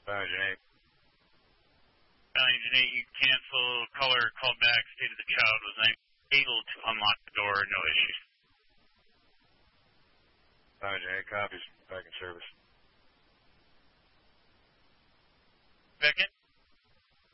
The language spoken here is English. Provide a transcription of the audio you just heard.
Engineer. Engineer, you cancel, caller called back, stated the child was able to unlock the door, no issues. Engineer, copies. Back in service. Second.